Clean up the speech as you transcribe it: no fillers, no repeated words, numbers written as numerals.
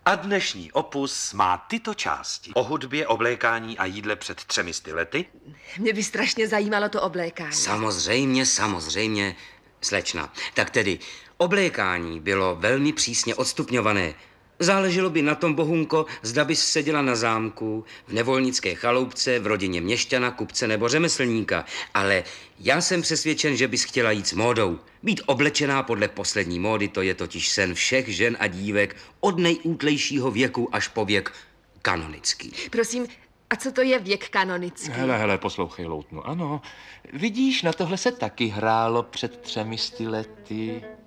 A dnešní opus má tyto části. O hudbě, oblékání a jídle před 300 lety. Mě by strašně zajímalo to oblékání. Samozřejmě, slečna. Tak tedy, oblékání bylo velmi přísně odstupňované. Záleželo by na tom, Bohunko, zda bys seděla na zámku, v nevolnické chaloupce, v rodině měšťana, kupce nebo řemeslníka. Ale já jsem přesvědčen, že bys chtěla jít s módou. Být oblečená podle poslední módy, to je totiž sen všech žen a dívek od nejútlejšího věku až po věk kanonický. Prosím, a co to je věk kanonický? Hele, poslouchej, Loutnu, ano. Vidíš, na tohle se taky hrálo před 300 lety.